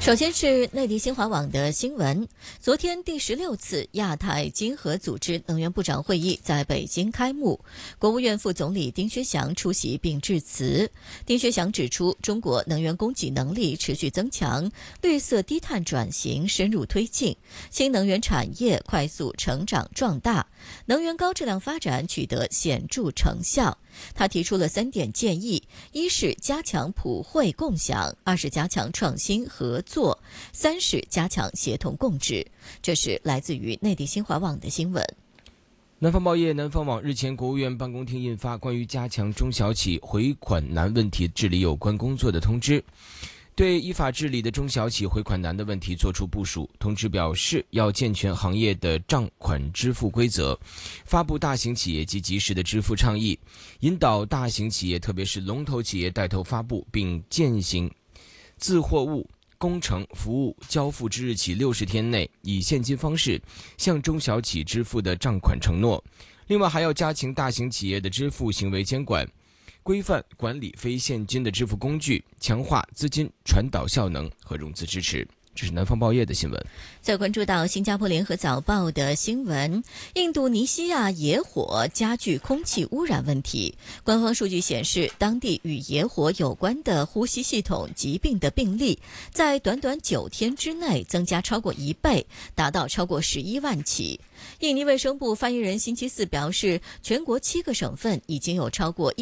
首先是内地新华网的新闻，昨天第16次亚太经合组织能源部长会议在北京开幕，国务院副总理丁薛祥出席并致辞。丁薛祥指出，中国能源供给能力持续增强，绿色低碳转型深入推进，新能源产业快速成长壮大，能源高质量发展取得显著成效。他提出了3点建议：一是加强普惠共享，2是加强创新合作，3是加强协同共治。这是来自于内地新华网的新闻。 南方报业、南方网日前，国务院办公厅印发关于加强中小企回款难问题治理有关工作的通知，对依法治理的中小企回款难的问题作出部署。通知表示，要健全行业的账款支付规则，发布大型企业及时的支付倡议，引导大型企业特别是龙头企业带头发布，并践行自货物工程服务交付之日起60天内以现金方式向中小企支付的账款承诺。另外，还要加强大型企业的支付行为监管，规范管理非现金的支付工具，强化资金传导效能和融资支持。这是南方报业的新闻。 再关注到新加坡联合早报的新闻，印度尼西亚野火加剧空气污染问题。官方数据显示，当地与野火有关的呼吸系统疾病的病例，在短短9天之内增加超过1倍，达到超过11万起。印尼卫生部发言人星期四表示，全国7个省份已经有超过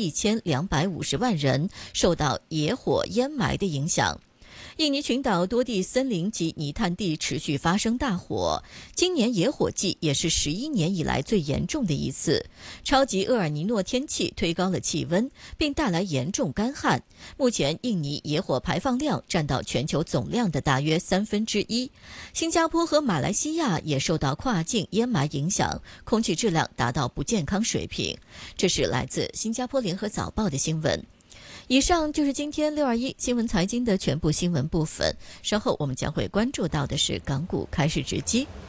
1250万人受到野火烟霾的影响。印尼群岛多地森林及泥炭地持续发生大火，今年野火季也是11年以来最严重的一次。超级厄尔尼诺天气推高了气温，并带来严重干旱。目前印尼野火排放量占到全球总量的大约1/3。新加坡和马来西亚也受到跨境烟霾影响，空气质量达到不健康水平。这是来自新加坡联合早报的新闻。以上就是今天621新闻财经的全部新闻部分，稍后我们将会关注到的是港股开市直击。